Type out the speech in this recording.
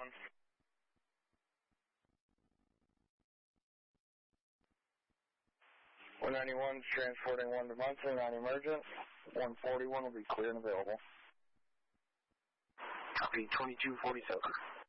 191 is transporting 1 to Muncie, non-emergent. 141 will be clear and available. Copy, 2247.